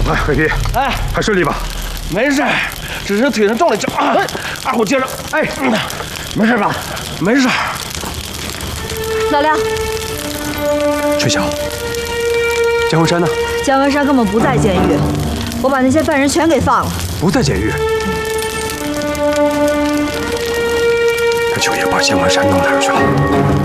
黑皮， 哎， 还顺利吧？ 没事，只是腿上中了一招。二虎接着，哎，没事吧？没事。 老廖， 春晓，姜文山呢？ 姜文山根本不在监狱，我把那些犯人全给放了。 不在监狱。那秋叶把姜文山弄哪儿去了？